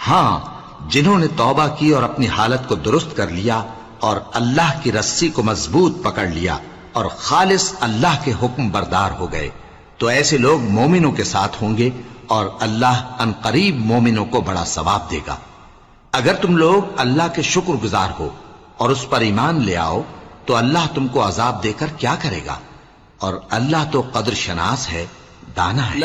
हां, जिन्होंने तौबा की और अपनी हालत को दुरुस्त कर लिया और अल्लाह की रस्सी को मजबूत पकड़ लिया और खालिस अल्लाह के हुक्म बरदार हो गए, तो ऐसे लोग मोमिनों के साथ होंगे और अल्लाह अनकरीब मोमिनों को बड़ा सवाब देगा। अगर तुम लोग अल्लाह के शुक्रगुजार हो और उस पर ईमान ले आओ तो अल्लाह तुमको अजाब देकर क्या करेगा, और अल्लाह तो कद्र शनास है, दाना है।